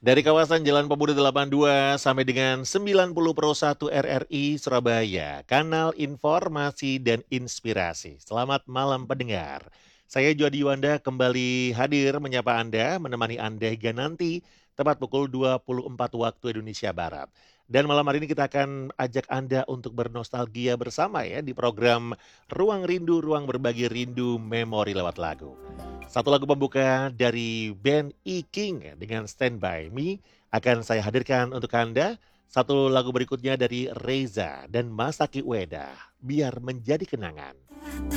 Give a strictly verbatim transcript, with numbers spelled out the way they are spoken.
Dari kawasan Jalan Pemuda delapan puluh dua sampai dengan sembilan puluh Pro satu R R I Surabaya, kanal informasi dan inspirasi. Selamat malam pendengar. Saya Jody Yuwanda kembali hadir menyapa Anda, menemani Anda hingga nanti tepat pukul dua puluh empat waktu Indonesia Barat. Dan malam hari ini kita akan ajak Anda untuk bernostalgia bersama ya di program Ruang Rindu, Ruang Berbagi Rindu Memori lewat lagu. Satu lagu pembuka dari band E-King dengan Stand By Me akan saya hadirkan untuk Anda. Satu lagu berikutnya dari Reza dan Masaki Ueda, Biar Menjadi Kenangan.